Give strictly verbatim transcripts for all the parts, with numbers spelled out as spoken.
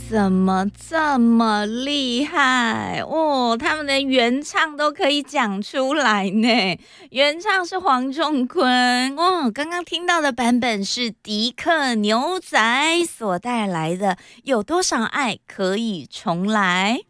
怎么这么厉害哦？他们的原唱都可以讲出来呢。原唱是黄仲坤哦，刚刚听到的版本是迪克牛仔所带来的《有多少爱可以重来》。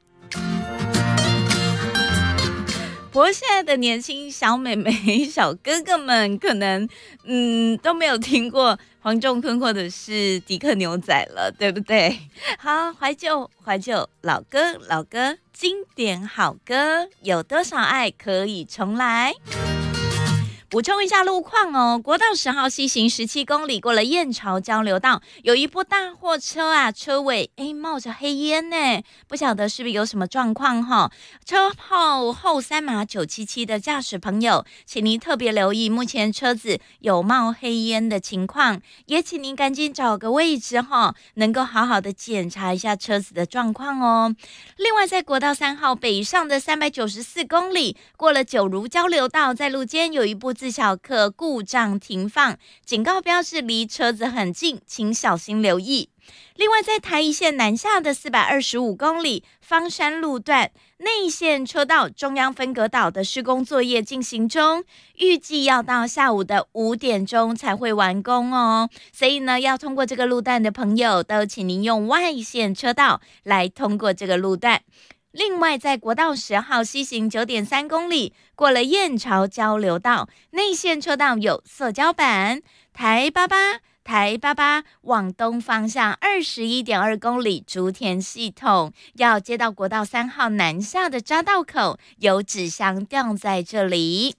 不过现在的年轻小妹妹、小哥哥们可能嗯都没有听过黄仲坤或者是迪克牛仔了，对不对？好，怀旧怀旧，老歌老歌，经典好歌，有多少爱可以重来？补充一下路况哦，国道十号西行十七公里，过了燕巢交流道，有一部大货车啊，车尾哎冒着黑烟呢，不晓得是不是有什么状况哈？车号后三码九七七的驾驶朋友，请您特别留意，目前车子有冒黑烟的情况，也请您赶紧找个位置哈，能够好好的检查一下车子的状况哦。另外，在国道三号北上的三百九十四公里，过了九如交流道，在路肩有一部自小客故障停放，警告标志离车子很近，请小心留意。另外，在台一线南下的四百二十五公里芳山路段内线车道中央分隔岛的施工作业进行中，预计要到下午的五点钟才会完工哦。所以呢，要通过这个路段的朋友，都请您用外线车道来通过这个路段。另外，在国道十号西行 九点三公里，过了燕巢交流道，内线车道有塑胶板，台八八台八八往东方向 二十一点二公里竹田系统，要接到国道三号南下的匝道口，有纸箱掉在这里。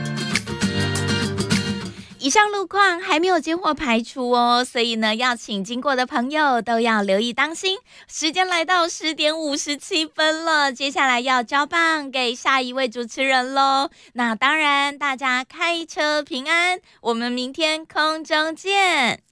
以上路况还没有接获排除哦，所以呢，要请经过的朋友都要留意当心。时间来到十点五十七分了，接下来要交棒给下一位主持人咯。那当然，大家开车平安，我们明天空中见。